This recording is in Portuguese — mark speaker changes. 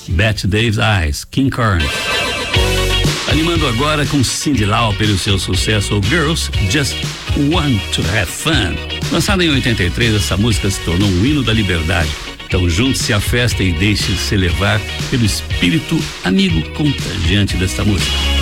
Speaker 1: Bette Davis Eyes, King Carnes. Animando agora com Cyndi Lauper e o seu sucesso Girls Just Want to Have Fun. Lançada em 83, essa música se tornou um hino da liberdade. Então junte-se à festa e deixe-se levar pelo espírito amigo contagiante desta música.